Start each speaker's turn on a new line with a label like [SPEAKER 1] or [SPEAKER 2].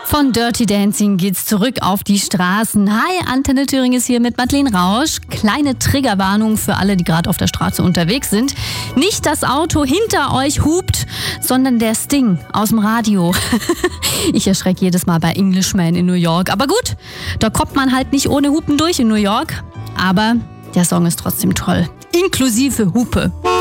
[SPEAKER 1] Von Dirty Dancing geht's zurück auf die Straßen. Hi, Antenne Thüringen ist hier mit Madeleine Rausch. Kleine Triggerwarnung für alle, die gerade auf der Straße unterwegs sind. Nicht das Auto hinter euch hupt, sondern der Sting aus dem Radio. Ich erschrecke jedes Mal bei Englishman in New York. Aber gut, da kommt man halt nicht ohne Hupen durch in New York. Aber der Song ist trotzdem toll. Inklusive Hupe.